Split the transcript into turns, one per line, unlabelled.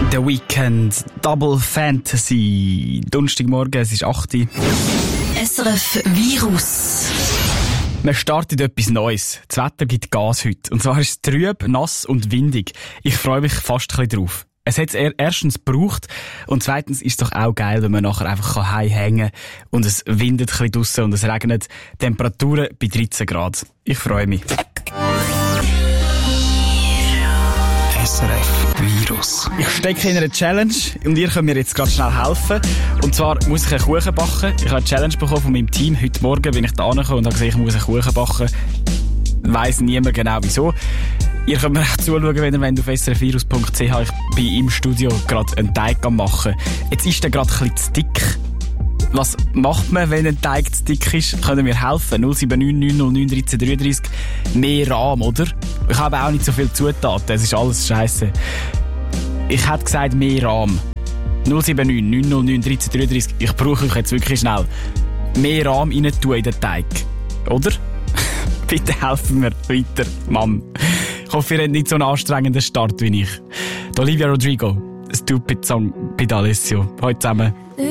The Weekend, Double Fantasy. Donnerstagmorgen, es ist 8 Uhr.
SRF Virus.
Man startet etwas Neues. Das Wetter gibt Gas heute. Und zwar ist es trüb, nass und windig. Ich freue mich fast ein bisschen drauf. Es hat es erstens gebraucht und zweitens ist es doch auch geil, wenn man nachher einfach heimhängen kann und es windet ein bisschen draussen und es regnet. Temperaturen bei 13 Grad. Ich freue mich.
SRF Virus.
Ich stecke in einer Challenge und ihr könnt mir jetzt gerade schnell helfen. Und zwar muss ich einen Kuchen backen. Ich habe eine Challenge bekommen von meinem Team. Heute Morgen bin ich da angekommen und habe gesagt, ich muss einen Kuchen backen. Weiss niemand genau wieso. Ihr könnt mir auch zuschauen, wenn ihr auf srfvirus.ch. Ich bin im Studio gerade einen Teig am machen. Jetzt ist der gerade ein bisschen zu dick. Was macht man, wenn ein Teig zu dick ist? Können wir helfen? 079 909 1333. Mehr Rahm, oder? Ich habe auch nicht so viele Zutaten. Es ist alles scheisse. Ich hätte gesagt, mehr Rahm. 079 909 1333. Ich brauche euch jetzt wirklich schnell. Mehr Rahm rein tun in den Teig. Oder? Bitte helfen mir weiter, Mann. Ich hoffe, ihr habt nicht so einen anstrengenden Start wie ich. Olivia Rodrigo, Stupid Song bei D'Alessio. Heute zusammen.